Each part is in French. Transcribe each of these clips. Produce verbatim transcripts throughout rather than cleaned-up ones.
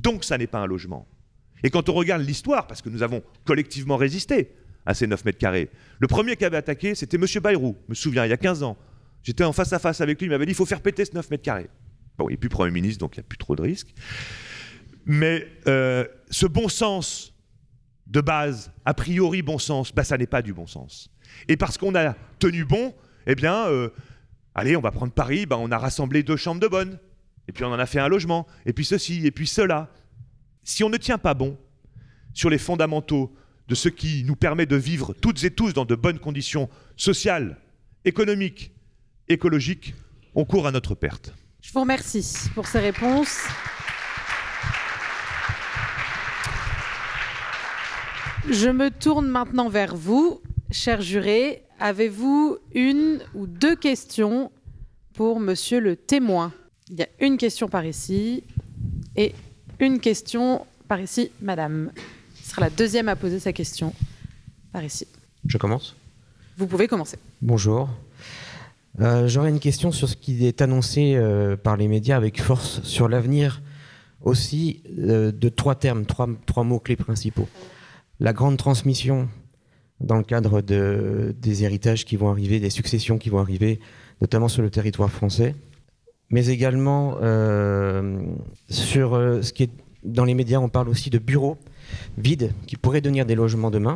Donc ça n'est pas un logement. Et quand on regarde l'histoire, parce que nous avons collectivement résisté à ces neuf mètres carrés, le premier qui avait attaqué, c'était M. Bayrou, je me souviens, il y a quinze ans. J'étais en face à face avec lui, il m'avait dit il faut faire péter ce neuf mètres carrés. Bon, il n'est plus Premier ministre, donc il n'y a plus trop de risques. Mais euh, ce bon sens de base, a priori bon sens, ben, ça n'est pas du bon sens. Et parce qu'on a tenu bon, eh bien, euh, allez, on va prendre Paris, ben, on a rassemblé deux chambres de bonne, et puis on en a fait un logement, et puis ceci, et puis cela. Si on ne tient pas bon sur les fondamentaux de ce qui nous permet de vivre toutes et tous dans de bonnes conditions sociales, économiques, écologiques, on court à notre perte. Je vous remercie pour ces réponses. Je me tourne maintenant vers vous, chers jurés. Avez-vous une ou deux questions pour monsieur le témoin? Il y a une question par ici et une question par ici, madame. Ce sera la deuxième à poser sa question par ici. Je commence? Vous pouvez commencer. Bonjour. Euh, J'aurais une question sur ce qui est annoncé euh, par les médias avec force sur l'avenir aussi euh, de trois termes, trois, trois mots-clés principaux. La grande transmission dans le cadre de, des héritages qui vont arriver, des successions qui vont arriver, notamment sur le territoire français, mais également euh, sur euh, ce qui est dans les médias, on parle aussi de bureaux vides qui pourraient devenir des logements demain,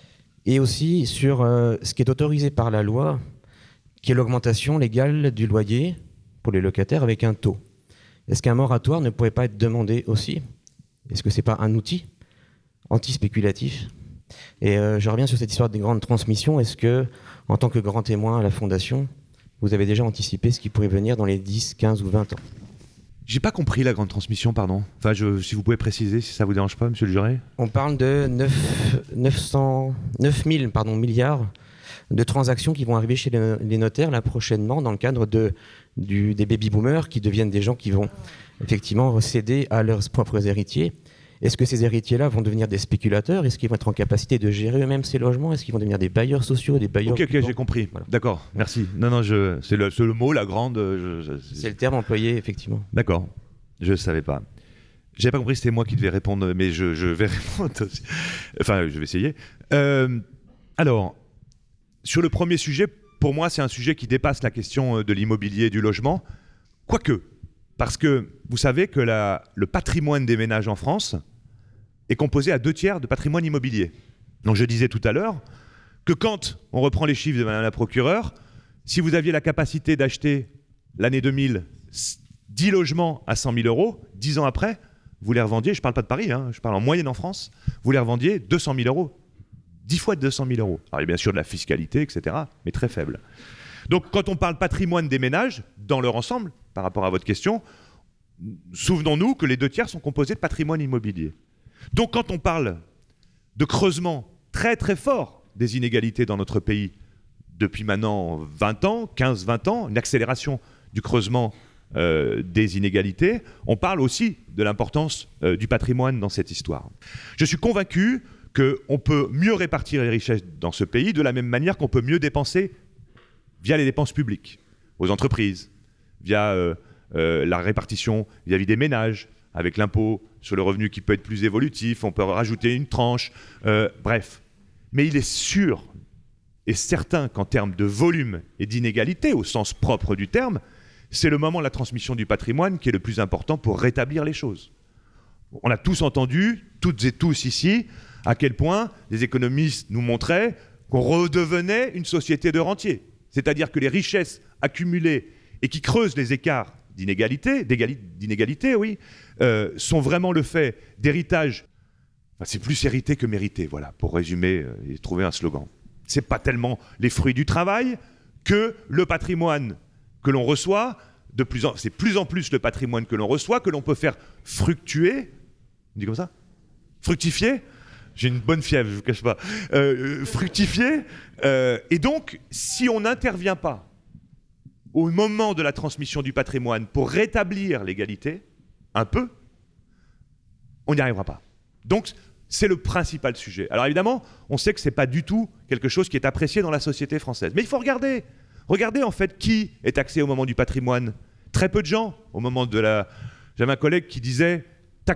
et aussi sur euh, ce qui est autorisé par la loi, qui est l'augmentation légale du loyer pour les locataires avec un taux. Est-ce qu'un moratoire ne pourrait pas être demandé aussi? Est-ce que ce n'est pas un outil anti-spéculatif? Et euh, je reviens sur cette histoire des grandes transmissions. Est-ce que, en tant que grand témoin à la Fondation, vous avez déjà anticipé ce qui pourrait venir dans les dix, quinze ou vingt ans? J'ai pas compris la grande transmission, pardon. Enfin, je, si vous pouvez préciser, si ça vous dérange pas, monsieur le juré. On parle de neuf cents, neuf mille pardon, milliards de transactions qui vont arriver chez les, les notaires là prochainement dans le cadre de, du, des baby-boomers qui deviennent des gens qui vont effectivement céder à leurs propres héritiers. Est-ce que ces héritiers-là vont devenir des spéculateurs? Est-ce qu'ils vont être en capacité de gérer eux-mêmes ces logements? Est-ce qu'ils vont devenir des bailleurs sociaux, des bailleurs... Ok, ok, j'ai compris. Voilà. D'accord, merci. Non, non, je, c'est, le, c'est le mot, la grande... Je, je, c'est... c'est le terme employé, effectivement. D'accord, je ne savais pas. J'avais pas compris, c'était moi qui devais répondre, mais je, je vais répondre aussi. Enfin, je vais essayer. Euh, alors, sur le premier sujet, pour moi, c'est un sujet qui dépasse la question de l'immobilier et du logement. Quoique, parce que vous savez que la, le patrimoine des ménages en France est composé à deux tiers de patrimoine immobilier. Donc je disais tout à l'heure que quand on reprend les chiffres de Madame la procureure, si vous aviez la capacité d'acheter l'année deux mille dix logements à cent mille euros, dix ans après, vous les revendiez, je ne parle pas de Paris, hein, je parle en moyenne en France, vous les revendiez deux cent mille euros. dix fois deux cent mille euros. Alors il y a bien sûr de la fiscalité, et cetera, mais très faible. Donc quand on parle patrimoine des ménages, dans leur ensemble, par rapport à votre question, souvenons-nous que les deux tiers sont composés de patrimoine immobilier. Donc quand on parle de creusement très très fort des inégalités dans notre pays, depuis maintenant vingt ans, quinze vingt ans, une accélération du creusement euh, des inégalités, on parle aussi de l'importance euh, du patrimoine dans cette histoire. Je suis convaincu qu'on peut mieux répartir les richesses dans ce pays de la même manière qu'on peut mieux dépenser via les dépenses publiques, aux entreprises, via euh, euh, la répartition vis-à-vis des ménages, avec l'impôt sur le revenu qui peut être plus évolutif, on peut rajouter une tranche, euh, bref. Mais il est sûr et certain qu'en termes de volume et d'inégalité, au sens propre du terme, c'est le moment de la transmission du patrimoine qui est le plus important pour rétablir les choses. On a tous entendu, toutes et tous ici, à quel point les économistes nous montraient qu'on redevenait une société de rentiers. C'est-à-dire que les richesses accumulées et qui creusent les écarts d'inégalité, d'inégalité, oui, euh, sont vraiment le fait d'héritage. Enfin, c'est plus hérité que mérité, voilà, pour résumer euh, et trouver un slogan. C'est pas tellement les fruits du travail que le patrimoine que l'on reçoit, de plus en, c'est plus en plus le patrimoine que l'on reçoit, que l'on peut faire fructuer, on dit comme ça, fructifier. J'ai une bonne fièvre, je ne vous cache pas. Euh, fructifier. Euh, et donc, si on n'intervient pas au moment de la transmission du patrimoine pour rétablir l'égalité, un peu, on n'y arrivera pas. Donc, c'est le principal sujet. Alors évidemment, on sait que ce n'est pas du tout quelque chose qui est apprécié dans la société française. Mais il faut regarder. Regardez en fait qui est taxé au moment du patrimoine. Très peu de gens. Au moment de la... J'avais un collègue qui disait « taxons ».